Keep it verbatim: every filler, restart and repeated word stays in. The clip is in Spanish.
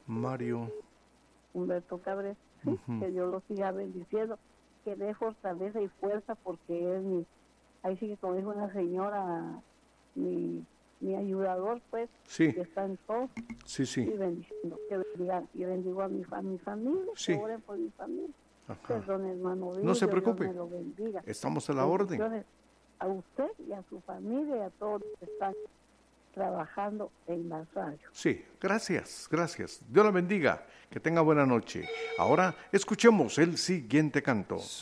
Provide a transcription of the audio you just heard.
Mario. Humberto Cabrera, ¿sí? Uh-huh. Que Dios lo siga bendiciendo, que dé fortaleza y fuerza, porque es mi, ahí sí que como dijo una señora, mi, mi ayudador, pues, sí. que está en todo. Sí, sí. Y bendiciendo, que bendiga, y bendigo a mi, a mi familia, sí. que oren por mi familia. Ajá. Perdón, hermano Dios, no se preocupe, Dios me lo bendiga. Estamos a la orden. A usted y a su familia y a todos los que están trabajando en la radio. Sí, gracias, gracias. Dios la bendiga, que tenga buena noche. Ahora escuchemos el siguiente canto.